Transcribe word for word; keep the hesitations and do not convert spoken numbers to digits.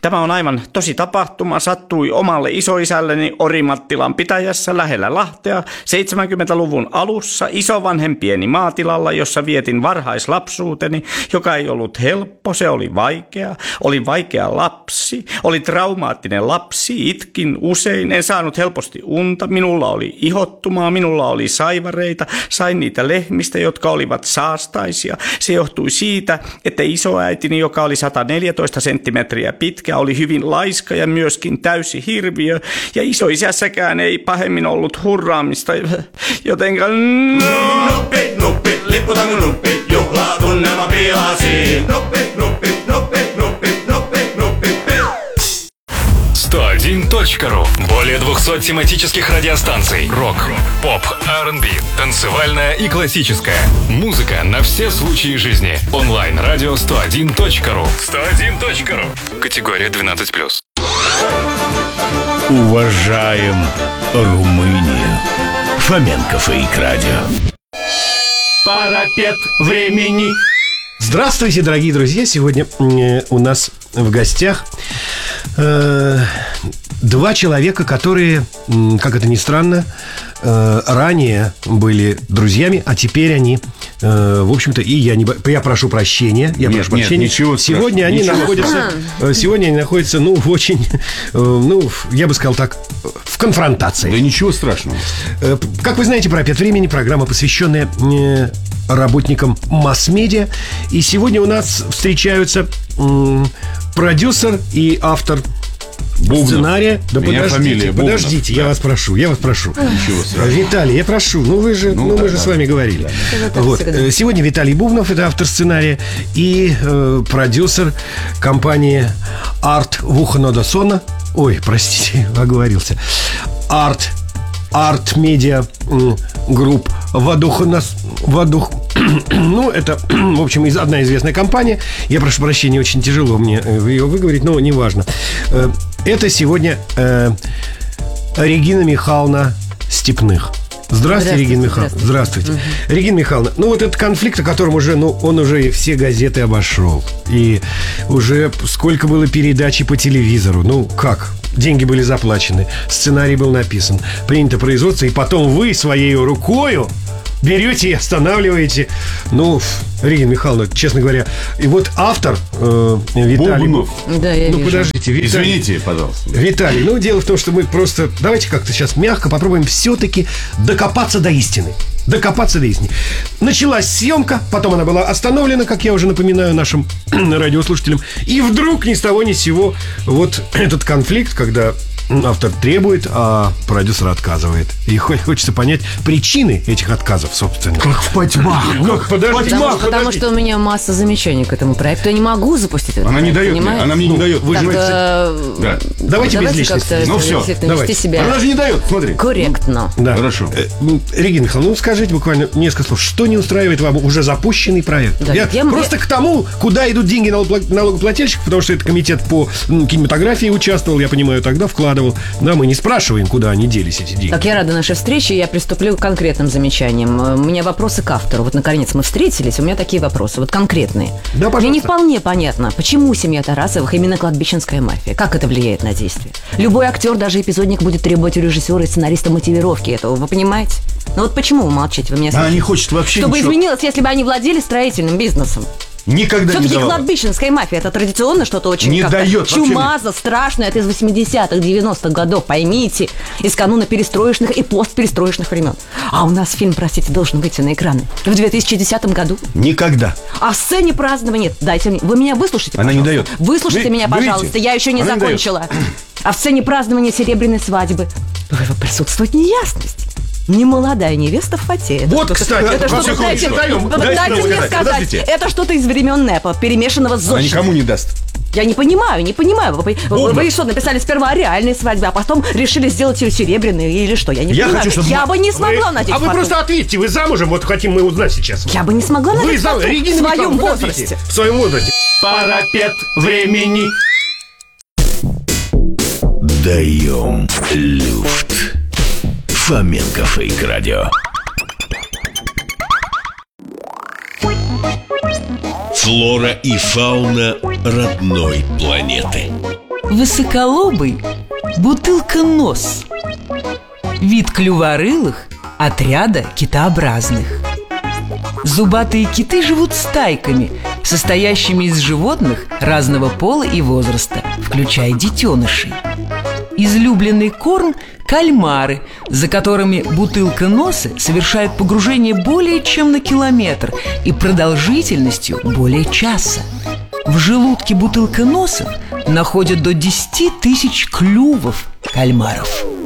Tämä on aivan tosi tapahtuma. Sattui omalle isoisälleni Orimattilan pitäjässä lähellä Lahtea seitsemänkymmentäluvun alussa isovanhempieni maatilalla, jossa vietin varhaislapsuuteni, joka ei ollut helppo, se oli vaikea. Oli vaikea lapsi, oli traumaattinen lapsi, itkin usein, en saanut helposti unta, minulla oli ihottumaa, minulla oli saivareita, sain niitä lehmistä, jotka olivat saastaisia. Se johtui siitä, että isoäitini, joka oli sata neljätoista senttimetriä pitkä, oli hyvin laiska ja myöskin täysi hirviö, ja isoisässäkään ei pahemmin ollut hurraamista, jotenka... Nuppi, nuppi, lipputanko nuppi, juhlaa tunnelma pilasi. Nuppi, nuppi, nuppi, nuppi, nuppi, nuppi, сто один точка ру. Более двухсот тематических радиостанций. Рок, поп, ар энд би, танцевальная и классическая. Музыка на все случаи жизни. Онлайн-радио сто один точка ру. сто один точка ру. Категория двенадцать плюс. Уважаем Румынию. Фоменко Фейк Радио. Парапет времени. Здравствуйте, дорогие друзья. Сегодня э, у нас в гостях э, два человека, которые, э, как это ни странно, э, ранее были друзьями, а теперь они, э, в общем-то, и я не, я прошу прощения, я нет, прошу нет, прощения. Ничего сегодня страшного, они ничего находятся, страшного. сегодня они находятся, ну, в очень, э, ну, я бы сказал так, в конфронтации. Да ничего страшного. Э, как вы знаете, «Парапет времени» — программа, посвященная э, работникам масс-медиа. И сегодня у нас встречаются м, продюсер и автор Бубнов. сценария. Да Меня подождите, фамилия Бубнов. подождите, Да. я вас прошу, я вас прошу. Ничего страшного. Виталий, я прошу, ну вы же, ну, Ну, мы да, же да. с вами говорили. Да. Вот. всегда. э, Сегодня Виталий Бубнов, это автор сценария, и э, продюсер компании Арт Вуханодосона. Ой, простите, оговорился. Арт Арт Медиа Групп Вадуханас Вадух. Ну, это, в общем, из- одна известная компания. Я прошу прощения, очень тяжело мне э, ее выговорить, но неважно. Э, Это сегодня э, Регина Михайловна Степных. Здравствуйте, Здравствуйте, Регина Михайловна. Здравствуйте. Регина Михайловна, ну вот этот конфликт, о котором уже, ну, он уже и все газеты обошел. И уже сколько было передач и по телевизору. Ну, как? Деньги были заплачены, сценарий был написан, принято производство, и потом вы своей рукою берете и останавливаете. Ну, Регина Михайловна, честно говоря. И вот автор э, Виталий. Бубнов. Да, я Ну, вижу. подождите, Виталий. Извините, пожалуйста. Виталий, ну, дело в том, что мы просто... Давайте как-то сейчас мягко попробуем все-таки докопаться до истины. Докопаться до истины. Началась съемка, потом она была остановлена, как я уже напоминаю нашим радиослушателям. И вдруг ни с того ни с сего вот этот конфликт, когда автор требует, а продюсер отказывает. И хо- хочется понять причины этих отказов, собственно. Как в потьмах. Как, подожди, Потому, Маш, потому подожди. что у меня масса замечаний к этому проекту. Я не могу запустить этот Она не проект, дает мне, понимаете? она мне не дает. вы Так, же- э, Да. Давайте без личности. как-то Ну, всё, действительно давайте. вести себя Она даже не дает, смотри. корректно. Да. Хорошо. Э, м, Регина Михайловна, ну скажите буквально несколько слов. Что не устраивает вам уже запущенный проект? Да, я я- просто я- к тому, куда идут деньги налогопла- налогоплательщиков, потому что это комитет по м, кинематографии участвовал, я понимаю, тогда вкладывал. Да, мы не спрашиваем, куда они делись, эти деньги. Так, я рада нашей встрече, я приступлю к конкретным замечаниям. У меня вопросы к автору. Вот, наконец, мы встретились, у меня такие вопросы, вот конкретные. Да, Мне не пожалуйста. вполне понятно, почему семья Тарасовых именно кладбищенская мафия. Как это влияет на действие? Любой актер, даже эпизодник, будет требовать у режиссера и сценариста мотивировки этого, вы понимаете? Ну вот почему вы молчите? Вы меня Она слышите? не хочет вообще Чтобы ничего. изменилось, если бы они владели строительным бизнесом. Никогда не Все-таки давала. кладбищенская мафия — это традиционно что-то очень Не как-то дает вообще чумазо, страшное. Это из восьмидесятых, девяностых годов, поймите. Из кануна перестроечных и постперестроечных времен. А у нас фильм, простите, должен выйти на экраны в две тысячи десятом году. Никогда. А сцене празднования, дайте мне, вы меня выслушайте, Она не пожалуйста. дает. Выслушайте Вы- меня, вы пожалуйста, видите? я еще не Она не дает. закончила. А в сцене празднования серебряной свадьбы присутствует неясность. Немолодая невеста в фате. Это Вот, что-то- кстати, это во что-то, всяком дайте, случае, вот дайте дайте нам мне сказать. сказать, Подождите. это что-то из времен НЭПа, перемешанного с Она зодчим. никому не даст. Я не понимаю, не понимаю. Вы, вы- вы что, написали сперва о реальной свадьбе, а потом решили сделать ее серебряной или что? Я не Я понимаю. хочу, чтобы... Я бы не Вы- смогла надеть А вы фату. просто ответьте, вы замужем, вот хотим мы узнать сейчас. Я бы не смогла Вы надеть замужем, фату Регина в своем Михайловна, подождите. возрасте. В своем возрасте. Парапет времени. Даем люфт. Фоменко Фейк Радио. Флора и фауна родной планеты. высоколобый бутылконос. Вид клюворылых отряда китообразных. Зубатые киты живут стайками, состоящими из животных разного пола и возраста, включая детенышей. Излюбленный корм – кальмары, за которыми бутылконосы совершают погружение более чем на километр и продолжительностью более часа. В желудке бутылконосов находят до десяти тысяч клювов кальмаров.